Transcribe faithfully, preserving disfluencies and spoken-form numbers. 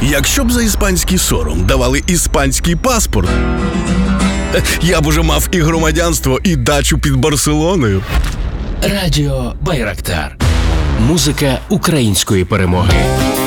Якщо б за іспанський сором давали іспанський паспорт, я б уже мав і громадянство, і дачу під Барселоною. Радіо Байрактар. Музика української перемоги.